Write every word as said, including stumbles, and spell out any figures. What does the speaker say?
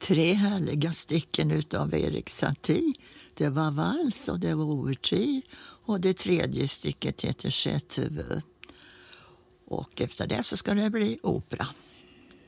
tre härliga stycken utav Erik Satie. Det var vals och det var ouvertyr och det tredje stycket heter Chez tu veux. Och efter det så ska det bli opera.